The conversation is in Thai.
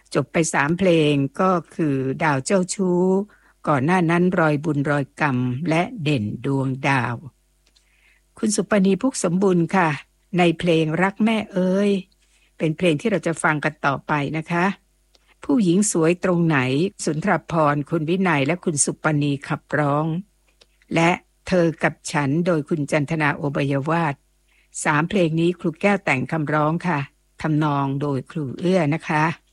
จบไป3เพลงก็คือดาวเจ้าชู้ก่อนหน้านั้นรอยบุญรอยกรรมและเด่นดวงดาวคุณสุปนีพุกสมบุญค่ะในเพลงรักแม่เอ้ยเป็นเพลงที่เราจะฟังกันต่อไปนะคะผู้หญิงสวยตรงไหนสุนทรภรณ์คุณวินัยและคุณสุปนีขับร้องและเธอกับฉันโดยคุณจันทนาโอบายวาท3เพลงนี้ครูแก้วแต่งคำร้องค่ะทำนองโดยครูเอื้อนะคะ